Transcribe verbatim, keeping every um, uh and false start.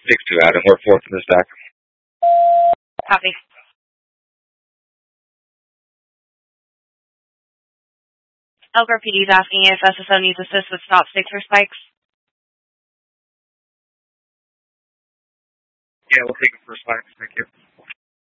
six two, Adam. We're fourth in the stack. Copy. Elgar P D is asking if S S O needs assist with stop sticks or spikes. Yeah, we'll take it for spikes. Thank you.